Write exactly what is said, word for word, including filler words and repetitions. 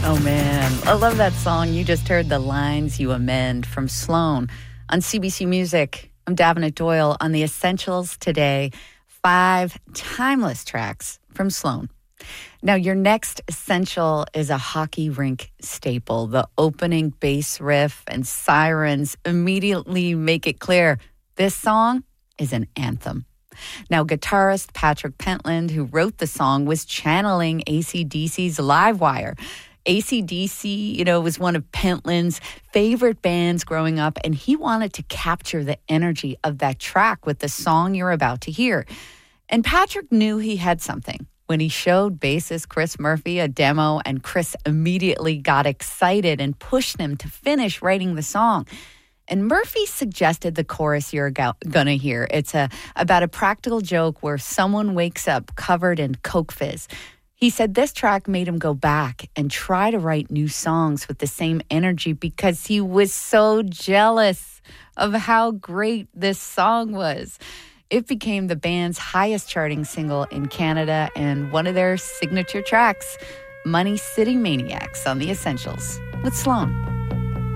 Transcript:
Oh, man. I love that song. You just heard The Lines You Amend from Sloan on C B C Music. I'm Davenant Doyle on The Essentials today. Five timeless tracks from Sloan. Now, your next essential is a hockey rink staple. The opening bass riff and sirens immediately make it clear this song is an anthem. Now, guitarist Patrick Pentland, who wrote the song, was channeling A C D C's Livewire. A C D C, you know, was one of Pentland's favorite bands growing up, and he wanted to capture the energy of that track with the song you're about to hear. And Patrick knew he had something when he showed bassist Chris Murphy a demo, and Chris immediately got excited and pushed him to finish writing the song. And Murphy suggested the chorus you're go- gonna hear. It's a about a practical joke where someone wakes up covered in Coke Fizz. He said this track made him go back and try to write new songs with the same energy because he was so jealous of how great this song was. It became the band's highest charting single in Canada and one of their signature tracks, Money City Maniacs on The Essentials with Sloan.